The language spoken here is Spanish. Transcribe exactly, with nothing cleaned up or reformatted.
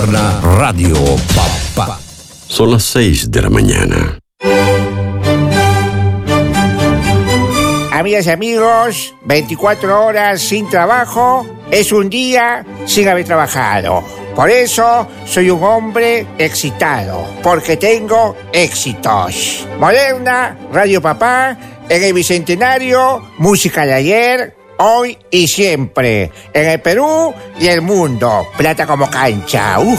Radio Papá. Son las seis de la mañana. Amigas y amigos, veinticuatro horas sin trabajo es un día sin haber trabajado. Por eso soy un hombre excitado, porque tengo éxitos. Moderna, Radio Papá, en el Bicentenario, música de ayer, hoy y siempre. En el Perú y el mundo. Plata como cancha. Uf.